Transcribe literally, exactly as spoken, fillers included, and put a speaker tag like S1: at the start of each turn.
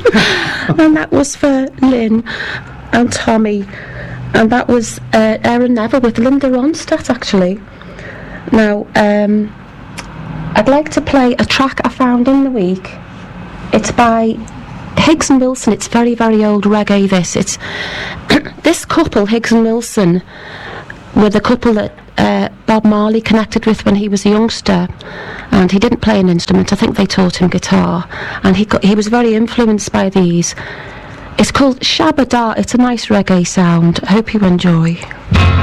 S1: And that was for Lynn and Tommy, and that was uh, Aaron Neville with Linda Ronstadt, actually. Now, um, I'd like to play a track I found in the week. It's by Higgs and Wilson. It's very, very old reggae, this. It's this couple, Higgs and Wilson, were the couple that uh, Bob Marley connected with when he was a youngster, and he didn't play an instrument. I think they taught him guitar, and he got, he was very influenced by these. It's called Shabba Da. It's a nice reggae sound. I hope you enjoy.